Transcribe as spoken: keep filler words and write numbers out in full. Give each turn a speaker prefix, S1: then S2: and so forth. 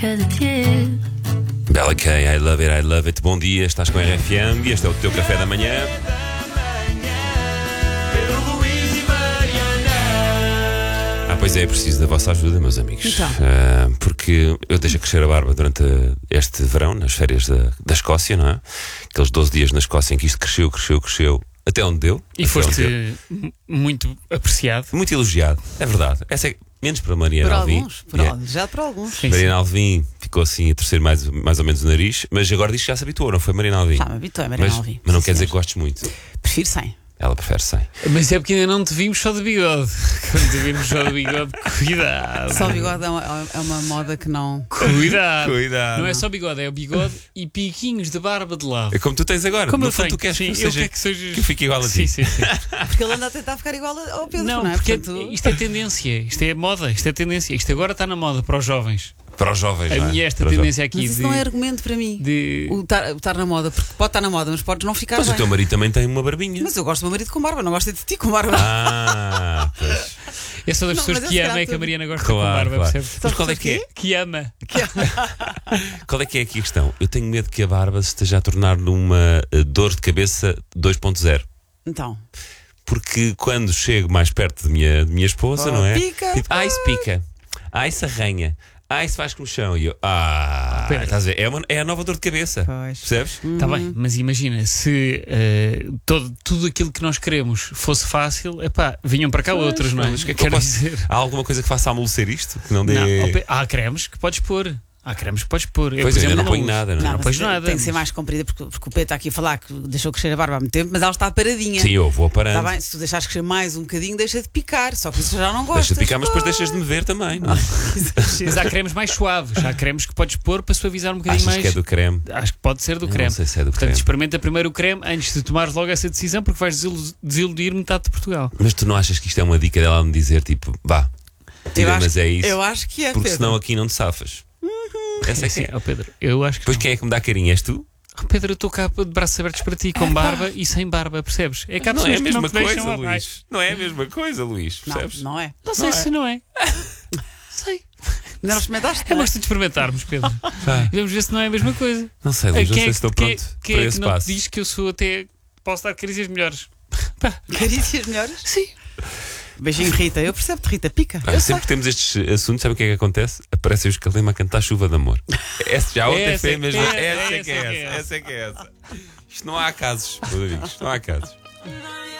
S1: Bella K, I love it, I love it. Bom dia, estás com a R F M e este é o teu café da manhã. Ah, pois é, preciso da vossa ajuda, meus amigos.
S2: Então.
S1: Uh, porque eu deixo crescer a barba durante este verão, nas férias da, da Escócia, não é? Aqueles doze dias na Escócia em que isto cresceu, cresceu, cresceu, até onde deu.
S3: E foste m- muito apreciado.
S1: Muito elogiado, é verdade. Essa é, menos para Mariana
S2: Por
S1: Alvim.
S2: alguns, por
S1: Yeah.
S2: alguns, já por alguns.
S3: Sim,
S1: Mariana Alvim ficou assim a torcer mais, mais ou menos o nariz, mas agora diz que já se habituou, não foi, Mariana Alvim?
S2: Já me habituei, Mariana
S1: Mas,
S2: Alvim.
S1: mas não
S2: Sim,
S1: quer dizer
S2: senhor.
S1: que gostes muito.
S2: Prefiro sem.
S1: Ela prefere sem.
S3: Mas é porque ainda não te vimos só de bigode. Quando te vimos só de bigode, cuidado.
S2: Só o bigode é uma, é uma moda que não.
S3: Cuidado.
S1: Cuidado.
S3: Não é só bigode, é o bigode e piquinhos de barba de lado.
S1: É como tu tens agora.
S3: Como
S1: no
S3: eu
S1: fundo,
S3: tenho.
S1: tu queres
S3: Sim,
S1: que, eu
S3: eu
S1: seja,
S3: quero que sejas-
S1: que eu fique igual a ti.
S3: Sim, sim, sim.
S2: Porque ele anda a tentar ficar igual ao Pedro, não,
S3: Não,
S2: é?
S3: porque
S2: Portanto,
S3: isto é tendência, isto é moda, isto é tendência. Isto agora está na moda para os jovens.
S1: Para os jovens,
S3: A
S1: não é?
S3: minha esta
S1: Para os
S3: tendência aqui
S2: Mas isso
S3: de,
S2: não é argumento para mim.
S3: de-
S2: O estar, o estar na moda, porque pode estar na moda, mas podes não ficar
S1: jovens. Mas
S2: bem.
S1: o teu marido também tem uma barbinha.
S2: Mas eu gosto do meu marido com barba, não gosto de ti com barba.
S1: Ah, pois.
S3: É só das
S2: Não,
S3: pessoas
S2: mas
S3: que
S2: esse
S3: ama é
S2: gato-
S3: que a Mariana gosta
S1: Claro,
S3: com barba,
S1: claro.
S3: percebes?
S1: Mas qual é que é?
S3: Que ama.
S1: Qual é que é aqui a questão? Eu tenho medo que a barba se esteja a tornar numa eh, dor de cabeça dois ponto zero.
S2: Então,
S1: Porque quando chego mais perto de minha, de minha esposa,
S2: Oh,
S1: não é?
S2: pica.
S1: Tipo, ai, se pica. Ai, se arranha. Ai, se faz com o chão. E eu, ah,
S3: Pera.
S1: estás a ver? É, uma, é a nova dor de cabeça.
S2: Pois.
S1: Percebes?
S3: Está bem, mas imagina se eh, todo, tudo aquilo que nós queremos fosse fácil, epá, vinham para cá outros, não é?
S1: Mas o que é que
S3: Quero
S1: eu posso-
S3: dizer.
S1: Há alguma coisa que faça amolecer isto? Que não dê.
S3: Não, ao pé- há cremes que podes pôr. Há cremes que podes pôr. Eu,
S1: Pois
S3: por
S1: eu ainda
S3: exemplo,
S1: não ponho
S3: uso.
S1: nada, não é?
S3: Não,
S2: mas
S3: pões
S2: tem,
S3: nada.
S2: tem que ser
S3: mas-
S2: mais comprida, porque, porque o Pedro está aqui a falar que deixou crescer a barba há muito tempo, mas ela está paradinha.
S1: Sim, eu vou parando.
S2: Está bem, se tu deixares crescer mais um bocadinho, deixa de picar. Só que isso já não
S1: Deixa
S2: gostas.
S1: de picar, mas depois deixas de me ver também, não é?
S3: Mas há cremes mais suaves. Há cremes que podes pôr para suavizar um bocadinho
S1: Achas
S3: mais.
S1: que é do creme?
S3: Acho que pode ser do
S1: Eu
S3: creme.
S1: não sei se é do
S3: Portanto,
S1: creme.
S3: experimenta primeiro o creme antes de tomares logo essa decisão, porque vais desilu- desiludir metade de Portugal.
S1: Mas tu não achas que isto é uma dica dela a me dizer, tipo, vá,
S2: Eu
S1: tira,
S2: acho,
S1: mas é isso?
S2: eu acho que é,
S1: Porque
S2: Pedro.
S1: senão aqui não te safas. Essa é que
S3: Sim,
S1: é.
S3: ó Pedro, eu acho que.
S1: Depois
S3: não.
S1: quem é que me dá carinho? És tu?
S3: Oh, Pedro, eu estou cá de braços abertos para ti, com barba e sem barba, percebes? É que há
S1: Não é a
S3: pessoas que não
S1: mesma
S3: te deixam
S1: coisa,
S3: lá mais.
S1: Luís. Não é a mesma coisa, Luís.
S2: Não,
S1: Percebes?
S2: não é.
S3: Não sei
S1: Não
S3: se
S1: é.
S3: não é. Sei.
S2: Ainda não experimentaste?
S3: É
S2: não é?
S3: bastante experimentarmos, Pedro.
S1: Vai.
S3: E vamos ver se não é a mesma coisa.
S1: Não sei, Luís, não
S3: Quem
S1: sei
S3: é
S1: se
S3: que-
S1: estou
S3: quem é-
S1: pronto
S3: quem
S1: para
S3: é que
S1: esse
S3: não
S1: passo.
S3: te diz que eu sou até. Posso dar carícias melhores? Pá,
S2: Carícias melhores?
S3: sim.
S2: Beijinho, Rita. Eu percebo-te, Rita. Pica.
S1: Olha, sempre que temos estes assuntos, sabe o que é que acontece? Aparecem os Calema a cantar Chuva de Amor. Essa já outra
S3: Essa
S1: foi
S3: é-
S1: mesmo.
S3: essa-
S1: Essa é que
S3: essa
S1: é
S3: é que
S1: essa.
S3: é
S1: Essa é que é essa. Isto não há casos, meus amigos. Não há casos.